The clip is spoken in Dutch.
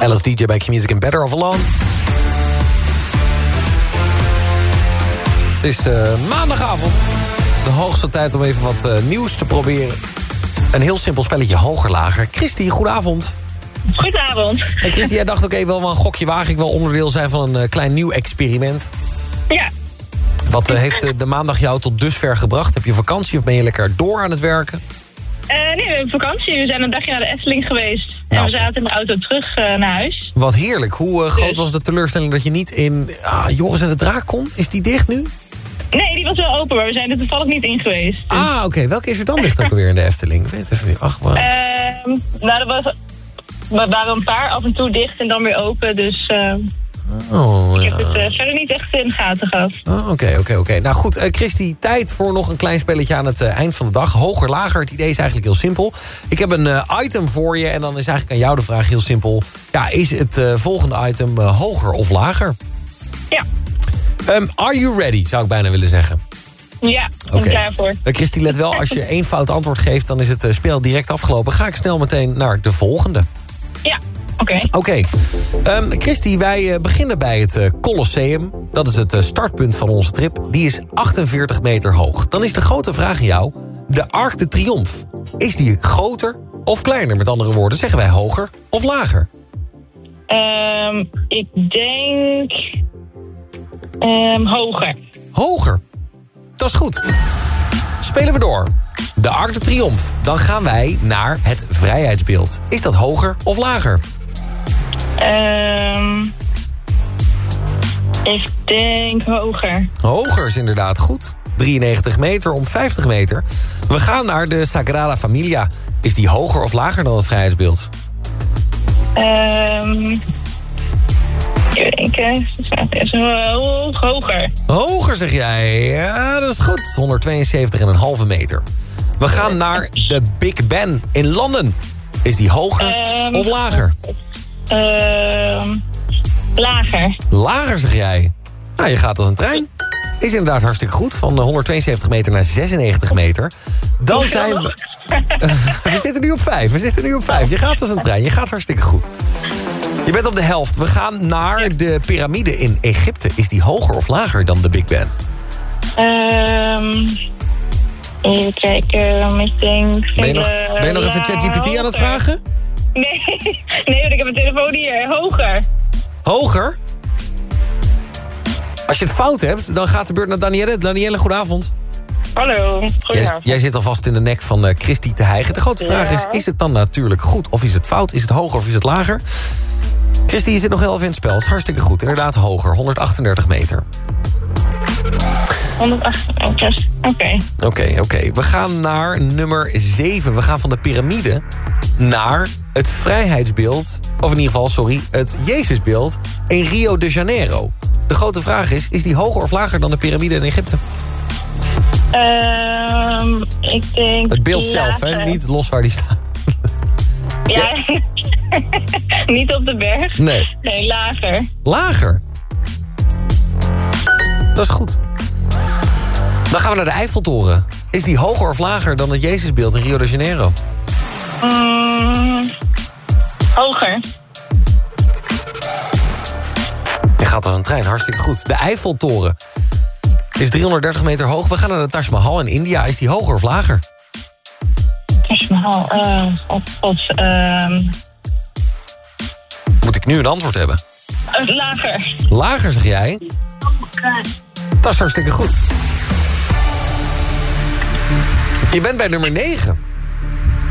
Alice DJ bij Q-Music en Better of Alone. Het is maandagavond. De hoogste tijd om even wat nieuws te proberen. Een heel simpel spelletje hoger lager. Christy, goedenavond. Goedenavond. Hey Christy, jij dacht ook even wel een gokje wagen. Ik wil onderdeel zijn van een klein nieuw experiment. Ja. Wat heeft de maandag jou tot dusver gebracht? Heb je vakantie of ben je lekker door aan het werken? Nee, we hebben vakantie. We zijn een dagje naar de Efteling geweest. En we zaten in de auto terug naar huis. Wat heerlijk. Hoe groot was de teleurstelling dat je niet in Joris en de Draak kon? Is die dicht nu? Nee, die was wel open, maar we zijn er toevallig niet in geweest. Dus... Oké. Welke is er dan dicht ook alweer in de Efteling? Ik weet het even niet. Er waren een paar af en toe dicht en dan weer open. Dus ik heb het verder niet echt in de gaten gehad. Oké. Nou goed, Christy, tijd voor nog een klein spelletje aan het eind van de dag. Hoger, lager. Het idee is eigenlijk heel simpel. Ik heb een item voor je en dan is eigenlijk aan jou de vraag heel simpel. Ja, is het volgende item hoger of lager? Ja. Are you ready, zou ik bijna willen zeggen. Ja, ik ben klaar voor. Christy, let wel, als je 1 fout antwoord geeft, dan is het spel direct afgelopen. Ga ik snel meteen naar de volgende. Ja, oké. Christy, wij beginnen bij het Colosseum. Dat is het startpunt van onze trip. Die is 48 meter hoog. Dan is de grote vraag aan jou, de Arc de Triomphe. Is die groter of kleiner? Met andere woorden, zeggen wij hoger of lager? Ik denk... hoger. Hoger. Dat is goed. Spelen we door. De Arc de Triomphe. Dan gaan wij naar het vrijheidsbeeld. Is dat hoger of lager? Ik denk hoger. Hoger is inderdaad goed. 93 meter om 50 meter. We gaan naar de Sagrada Familia. Is die hoger of lager dan het vrijheidsbeeld? Ik denk hoger. Hoger, zeg jij. Ja, dat is goed. 172,5 meter. We gaan naar de Big Ben in Londen. Is die hoger of lager? Lager. Lager, zeg jij. Nou, je gaat als een trein. Is inderdaad hartstikke goed. Van 172 meter naar 96 meter. Dan zijn we... We zitten nu op 5. Je gaat als een trein. Je gaat hartstikke goed. Je bent op de helft. We gaan naar de piramide in Egypte. Is die hoger of lager dan de Big Ben? Even kijken. Ik denk... Ben je nog even ChatGPT aan het vragen? Nee, want ik heb mijn telefoon hier. Hoger. Hoger? Als je het fout hebt, dan gaat de beurt naar Danielle. Danielle, goedenavond. Hallo, goedenavond. Jij zit alvast in de nek van Christy te hijgen. De grote vraag is het dan natuurlijk goed of is het fout? Is het hoger of is het lager? Christy, je zit nog heel even in het spel. Het is hartstikke goed. Inderdaad hoger, 138 meter. 138, Oké. We gaan naar nummer 7. We gaan van de piramide naar het vrijheidsbeeld... of in ieder geval, het Jezusbeeld in Rio de Janeiro. De grote vraag is die hoger of lager dan de piramide in Egypte? Ik denk... Het beeld zelf, hè? Niet los waar die staat. Ja, niet op de berg. Nee, lager. Lager? Dat is goed. Dan gaan we naar de Eiffeltoren. Is die hoger of lager dan het Jezusbeeld in Rio de Janeiro? Hoger. Je gaat als een trein, hartstikke goed. De Eiffeltoren is 330 meter hoog. We gaan naar de Taj Mahal in India. Is die hoger of lager? Taj Mahal, Moet ik nu een antwoord hebben? Lager. Lager, zeg jij? Dat is hartstikke goed. Je bent bij nummer 9.